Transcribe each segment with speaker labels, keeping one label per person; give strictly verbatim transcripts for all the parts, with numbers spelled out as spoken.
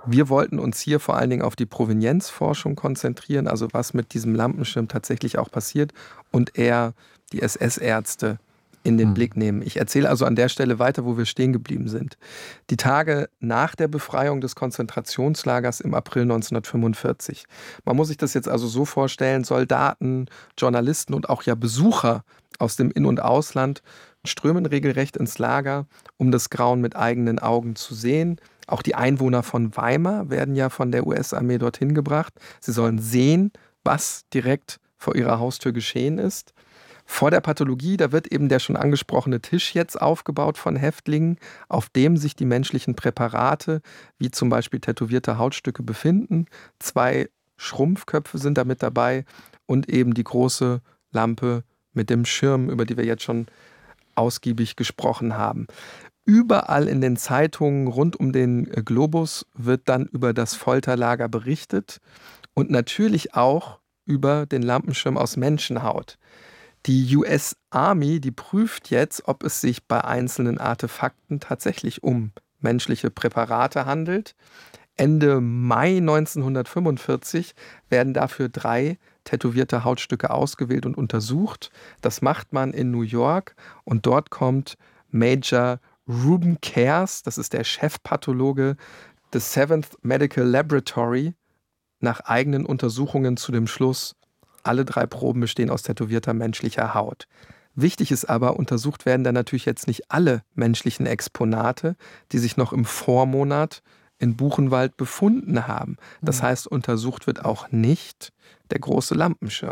Speaker 1: Wir wollten uns hier vor allen Dingen auf die Provenienzforschung konzentrieren, also was mit diesem Lampenschirm tatsächlich auch passiert und eher die S S-Ärzte in den hm. Blick nehmen. Ich erzähle also an der Stelle weiter, wo wir stehen geblieben sind. Die Tage nach der Befreiung des Konzentrationslagers im April neunzehnhundertfünfundvierzig. Man muss sich das jetzt also so vorstellen, Soldaten, Journalisten und auch ja Besucher aus dem In- und Ausland strömen regelrecht ins Lager, um das Grauen mit eigenen Augen zu sehen. Auch die Einwohner von Weimar werden ja von der U S-Armee dorthin gebracht. Sie sollen sehen, was direkt vor ihrer Haustür geschehen ist. Vor der Pathologie, da wird eben der schon angesprochene Tisch jetzt aufgebaut von Häftlingen, auf dem sich die menschlichen Präparate, wie zum Beispiel tätowierte Hautstücke, befinden. Zwei Schrumpfköpfe sind da mit dabei und eben die große Lampe mit dem Schirm, über die wir jetzt schon ausgiebig gesprochen haben. Überall in den Zeitungen rund um den Globus wird dann über das Folterlager berichtet und natürlich auch über den Lampenschirm aus Menschenhaut. Die U S Army, die prüft jetzt, ob es sich bei einzelnen Artefakten tatsächlich um menschliche Präparate handelt. Ende Mai neunzehnhundertfünfundvierzig werden dafür drei tätowierte Hautstücke ausgewählt und untersucht. Das macht man in New York und dort kommt Major Reuben Kers, das ist der Chefpathologe des Seventh Medical Laboratory, nach eigenen Untersuchungen zu dem Schluss, alle drei Proben bestehen aus tätowierter menschlicher Haut. Wichtig ist aber, untersucht werden dann natürlich jetzt nicht alle menschlichen Exponate, die sich noch im Vormonat in Buchenwald befunden haben. Das heißt, untersucht wird auch nicht der große Lampenschirm.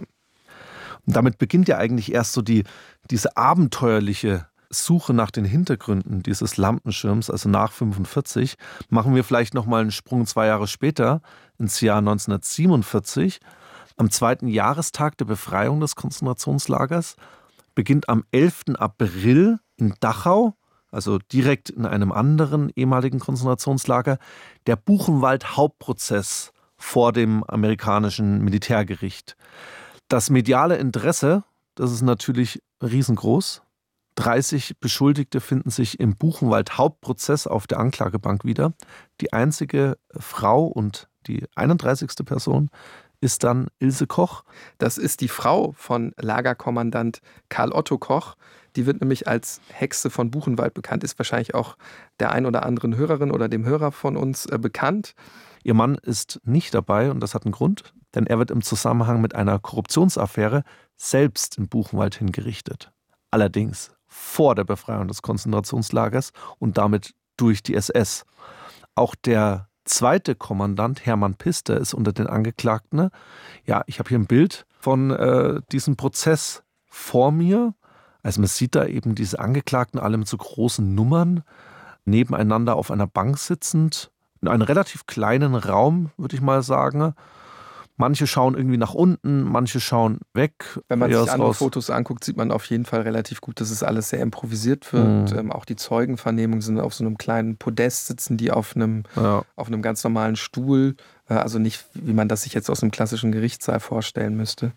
Speaker 2: Und damit beginnt ja eigentlich erst so die, diese abenteuerliche Suche nach den Hintergründen dieses Lampenschirms, also nach fünfundvierzig. Machen wir vielleicht nochmal einen Sprung zwei Jahre später, ins Jahr neunzehnhundertsiebenundvierzig. Am zweiten Jahrestag der Befreiung des Konzentrationslagers beginnt am elften April in Dachau, also direkt in einem anderen ehemaligen Konzentrationslager, der Buchenwald-Hauptprozess vor dem amerikanischen Militärgericht. Das mediale Interesse, das ist natürlich riesengroß. dreißig Beschuldigte finden sich im Buchenwald-Hauptprozess auf der Anklagebank wieder. Die einzige Frau und die einunddreißigste Person ist dann Ilse Koch.
Speaker 1: Das ist die Frau von Lagerkommandant Karl Otto Koch. Die wird nämlich als Hexe von Buchenwald bekannt, ist wahrscheinlich auch der ein oder anderen Hörerin oder dem Hörer von uns äh, bekannt.
Speaker 2: Ihr Mann ist nicht dabei und das hat einen Grund, denn er wird im Zusammenhang mit einer Korruptionsaffäre selbst in Buchenwald hingerichtet. Allerdings vor der Befreiung des Konzentrationslagers und damit durch die S S. Auch der zweite Kommandant, Hermann Pister, ist unter den Angeklagten. Ja, ich habe hier ein Bild von äh, diesem Prozess vor mir. Also man sieht da eben diese Angeklagten alle mit so großen Nummern nebeneinander auf einer Bank sitzend. In einem relativ kleinen Raum, würde ich mal sagen. Manche schauen irgendwie nach unten, manche schauen weg.
Speaker 1: Wenn man sich andere Fotos anguckt, sieht man auf jeden Fall relativ gut, dass es alles sehr improvisiert wird. Mhm. Ähm, auch die Zeugenvernehmungen sind auf so einem kleinen Podest, sitzen die auf einem, ja. auf einem ganz normalen Stuhl. Äh, also nicht, wie man das sich jetzt aus einem klassischen Gerichtssaal vorstellen müsste.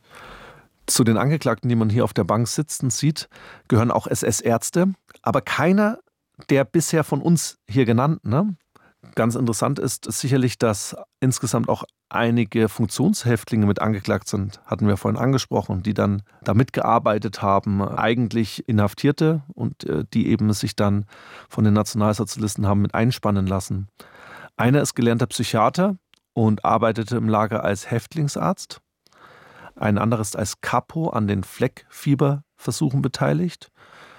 Speaker 2: Zu den Angeklagten, die man hier auf der Bank sitzen sieht, gehören auch S S-Ärzte. Aber keiner der bisher von uns hier genannten. Ne? Ganz interessant ist sicherlich, dass insgesamt auch einige Funktionshäftlinge mit angeklagt sind, hatten wir vorhin angesprochen, die dann da mitgearbeitet haben, eigentlich Inhaftierte und äh, die eben sich dann von den Nationalsozialisten haben mit einspannen lassen. Einer ist gelernter Psychiater und arbeitete im Lager als Häftlingsarzt. Ein anderer ist als Kapo an den Fleckfieberversuchen beteiligt.